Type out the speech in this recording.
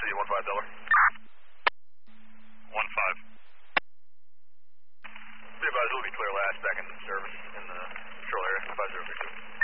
City 1-5 Delaware. 1-5. Be advised, we'll be clear last back in service in the patrol area, 5032.